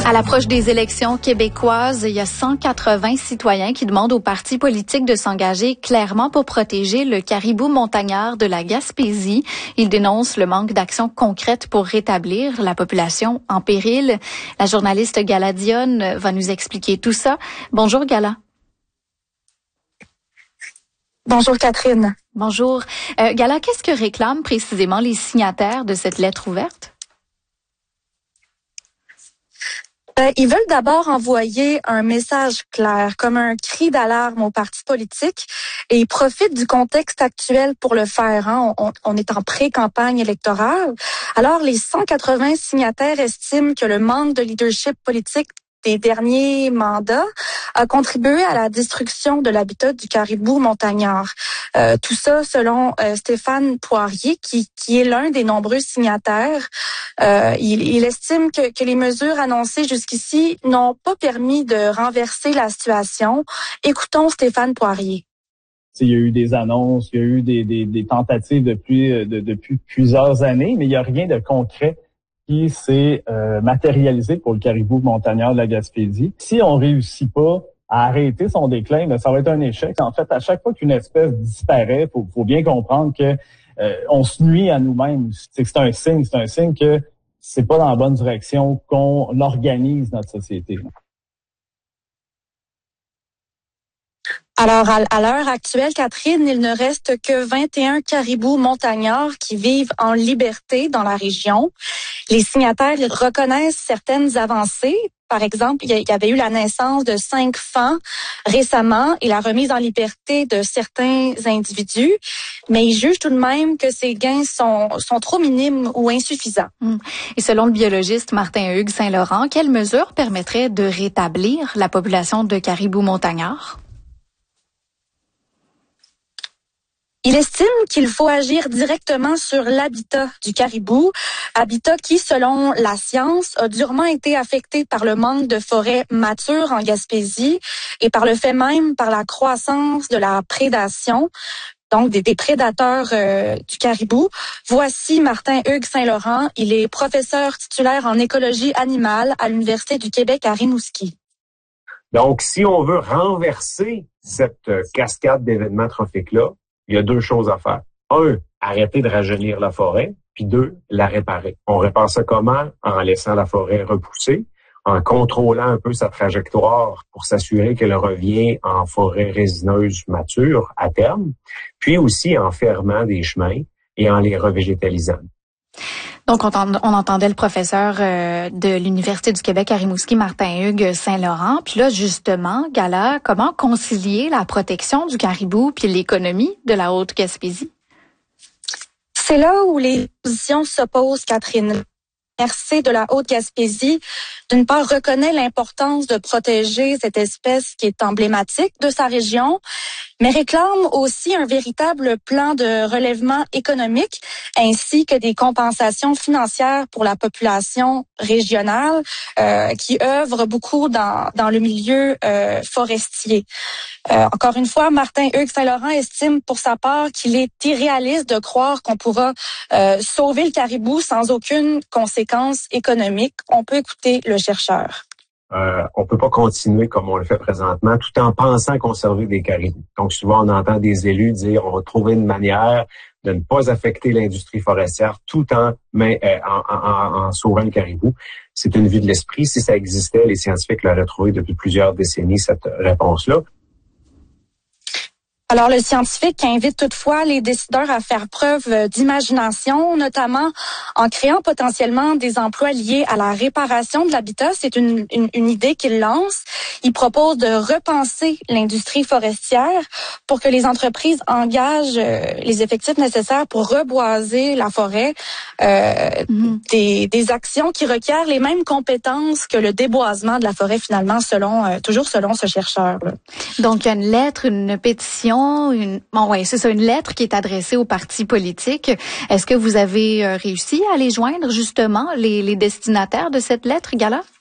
À l'approche des élections québécoises, il y a 180 citoyens qui demandent aux partis politiques de s'engager clairement pour protéger le caribou montagnard de la Gaspésie. Ils dénoncent le manque d'action concrète pour rétablir la population en péril. La journaliste Gala Dionne va nous expliquer tout ça. Bonjour Gala. Bonjour Catherine. Bonjour. Gala, qu'est-ce que réclament précisément les signataires de cette lettre ouverte? Ils veulent d'abord envoyer un message clair, comme un cri d'alarme aux partis politiques, et ils profitent du contexte actuel pour le faire. On est en pré-campagne électorale. Alors, les 180 signataires estiment que le manque de leadership politique des derniers mandats a contribué à la destruction de l'habitat du caribou montagnard. Tout ça selon Stéphane Poirier, qui est l'un des nombreux signataires. Il estime que les mesures annoncées jusqu'ici n'ont pas permis de renverser la situation. Écoutons Stéphane Poirier. Il y a eu des annonces, il y a eu des tentatives depuis plusieurs années, mais il n'y a rien de concret qui s'est matérialisé pour le caribou montagnard de la Gaspésie. Si on réussit pas à arrêter son déclin, ça va être un échec. En fait, à chaque fois qu'une espèce disparaît, faut bien comprendre que on se nuit à nous-mêmes. C'est un signe que c'est pas dans la bonne direction qu'on organise notre société. Alors, à l'heure actuelle, Catherine, il ne reste que 21 caribous montagnards qui vivent en liberté dans la région. Les signataires reconnaissent certaines avancées. Par exemple, il y avait eu la naissance de 5 fans récemment et la remise en liberté de certains individus, mais ils jugent tout de même que ces gains sont trop minimes ou insuffisants. Et selon le biologiste Martin-Hugues Saint-Laurent, quelles mesures permettraient de rétablir la population de caribous montagnards? Il estime qu'il faut agir directement sur l'habitat du caribou, habitat qui, selon la science, a durement été affecté par le manque de forêts matures en Gaspésie et par le fait même par la croissance de la prédation, donc des prédateurs du caribou. Voici Martin-Hugues Saint-Laurent. Il est professeur titulaire en écologie animale à l'Université du Québec à Rimouski. Donc, si on veut renverser cette cascade d'événements trophiques-là, il y a 2 choses à faire. 1, arrêter de rajeunir la forêt, puis 2, la réparer. On répare ça comment? En laissant la forêt repousser, en contrôlant un peu sa trajectoire pour s'assurer qu'elle revient en forêt résineuse mature à terme, puis aussi en fermant des chemins et en les revégétalisant. Donc, on entendait le professeur de l'Université du Québec à Rimouski, Martin-Hugues Saint-Laurent. Puis là, justement, Gala, comment concilier la protection du caribou puis l'économie de la Haute-Gaspésie? C'est là où les positions s'opposent, Catherine. MRC de la Haute-Gaspésie, d'une part, reconnaît l'importance de protéger cette espèce qui est emblématique de sa région, mais réclame aussi un véritable plan de relèvement économique ainsi que des compensations financières pour la population régionale qui œuvre beaucoup dans le milieu forestier. Encore une fois, Martin-Hugues Saint-Laurent estime pour sa part qu'il est irréaliste de croire qu'on pourra sauver le caribou sans aucune conséquence économique. On peut écouter le chercheur. On peut pas continuer comme on le fait présentement tout en pensant conserver des caribous. Donc souvent on entend des élus dire on va trouver une manière de ne pas affecter l'industrie forestière tout en sauvant le caribou. C'est une vue de l'esprit. Si ça existait, les scientifiques l'auraient trouvé depuis plusieurs décennies, cette réponse-là. Alors, le scientifique invite toutefois les décideurs à faire preuve d'imagination, notamment en créant potentiellement des emplois liés à la réparation de l'habitat. C'est une idée qu'il lance. Il propose de repenser l'industrie forestière pour que les entreprises engagent les effectifs nécessaires pour reboiser la forêt, des actions qui requièrent les mêmes compétences que le déboisement de la forêt, finalement, toujours selon ce chercheur-là. Donc, il y a une lettre, une pétition, une lettre qui est adressée aux partis politiques. Est-ce que vous avez réussi à les joindre, justement, les destinataires de cette lettre, Gala?